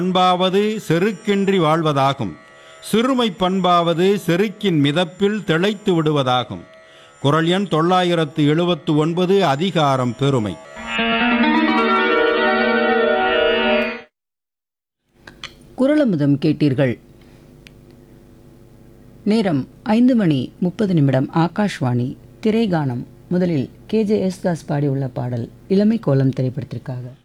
பண்பாவது செருக்கின்றி வாழ்வதாகும். சிறுமை பண்பாவது செருக்கின் மிதப்பில் திளைத்து விடுவதாகும். குறள் எண் 979. அதிகாரம் பெருமை. குறளமுதம் கேட்டீர்கள். நேரம் 5:30 ஆகாஷ்வாணி. திரைகானம். முதலில் KJ யேசுதாஸ் பாடியுள்ள பாடல் இளமை கோலம் திரைப்படத்திற்காக.